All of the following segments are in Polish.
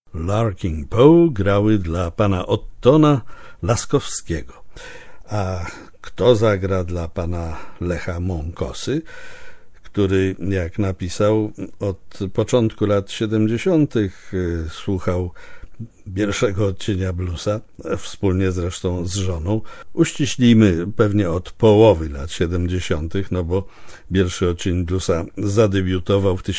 Larking Poe grały dla pana Ottona Laskowskiego. A kto zagra dla pana Lecha Monkosy, który, jak napisał, od początku lat 70. słuchał pierwszego odcienia bluesa, wspólnie zresztą z żoną. Uściślimy, pewnie od połowy lat 70., no bo pierwszy odcień bluesa zadebiutował w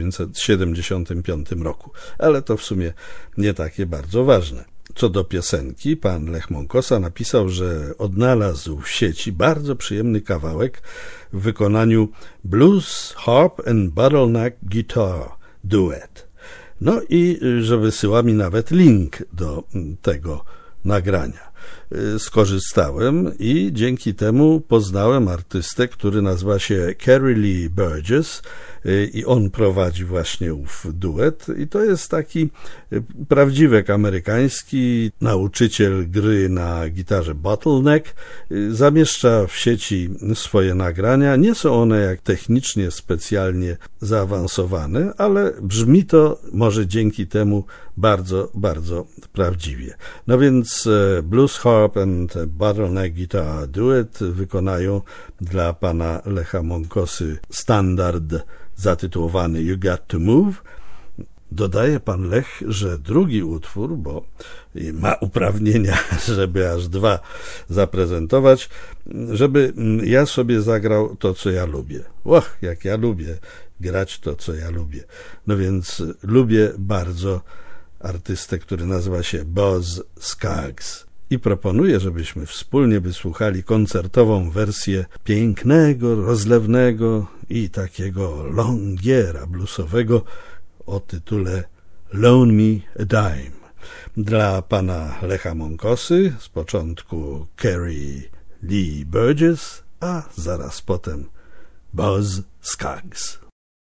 1975 roku, ale to w sumie nie takie bardzo ważne. Co do piosenki, pan Lech Monkosa napisał, że odnalazł w sieci bardzo przyjemny kawałek w wykonaniu Blues, Harp and Bottleneck Guitar Duet. No i że wysyła mi nawet link do tego nagrania. Skorzystałem i dzięki temu poznałem artystę, który nazywa się Kerry Lee Burgess i on prowadzi właśnie ów duet i to jest taki prawdziwek amerykański, nauczyciel gry na gitarze bottleneck, zamieszcza w sieci swoje nagrania. Nie są one jak technicznie specjalnie zaawansowane, ale brzmi to może dzięki temu bardzo, bardzo prawdziwie. No więc Blues, Harp and Bottleneck Guitar Duet wykonają dla pana Lecha Monkosy standard zatytułowany You Got to Move. Dodaje pan Lech, że drugi utwór, bo ma uprawnienia, żeby aż dwa zaprezentować, żeby ja sobie zagrał to, co ja lubię. Jak ja lubię grać to, co ja lubię. No więc lubię bardzo artystę, który nazywa się Buzz Skaggs. I proponuję, żebyśmy wspólnie wysłuchali koncertową wersję pięknego, rozlewnego i takiego longiera bluesowego o tytule Loan Me a Dime. Dla pana Lecha Monkosy z początku Kerry Lee Burgess, a zaraz potem Buzz Skaggs.